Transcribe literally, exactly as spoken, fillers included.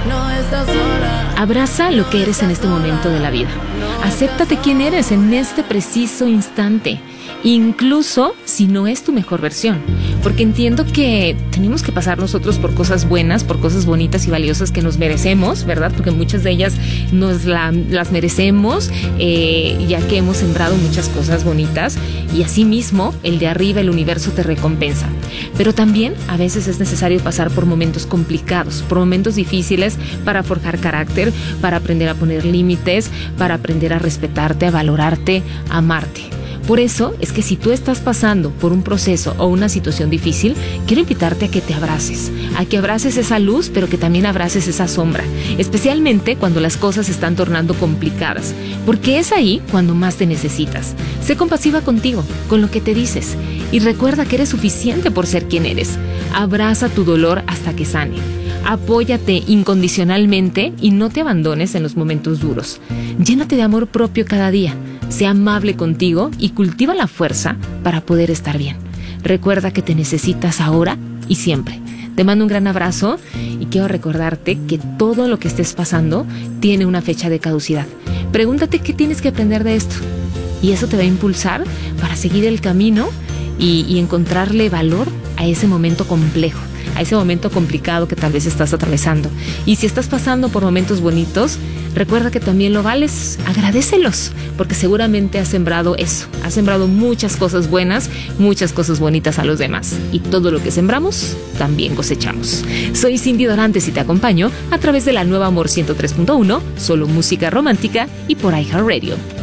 no estás sola. Abraza lo que eres en este momento de la vida. Acéptate quién eres en este preciso instante, incluso si no es tu mejor versión, porque entiendo que tenemos que pasar nosotros por cosas buenas, por cosas bonitas y valiosas que nos merecemos, ¿verdad? Porque muchas de ellas nos la, las merecemos, eh, ya que hemos sembrado muchas cosas bonitas, y asimismo el de arriba, el universo, te recompensa. Pero también a veces es necesario pasar por momentos complicados, por momentos difíciles, para forjar carácter, para aprender a poner límites, para aprender a respetarte, a valorarte, a amarte. Por eso es que si tú estás pasando por un proceso o una situación difícil, quiero invitarte a que te abraces, a que abraces esa luz, pero que también abraces esa sombra, especialmente cuando las cosas se están tornando complicadas, porque es ahí cuando más te necesitas. Sé compasiva contigo, con lo que te dices, y recuerda que eres suficiente por ser quien eres. Abraza tu dolor hasta que sane. Apóyate incondicionalmente y no te abandones en los momentos duros. Llénate de amor propio cada día. Sé amable contigo y cultiva la fuerza para poder estar bien. Recuerda que te necesitas ahora y siempre. Te mando un gran abrazo y quiero recordarte que todo lo que estés pasando tiene una fecha de caducidad. Pregúntate qué tienes que aprender de esto, y eso te va a impulsar para seguir el camino y, y encontrarle valor a ese momento complejo, a ese momento complicado que tal vez estás atravesando. Y si estás pasando por momentos bonitos, recuerda que también lo vales, agradécelos, porque seguramente has sembrado eso, has sembrado muchas cosas buenas, muchas cosas bonitas a los demás, y todo lo que sembramos, también cosechamos. Soy Cindy Dorantes y te acompaño a través de la nueva Amor ciento tres punto uno, solo música romántica, y por iHeartRadio.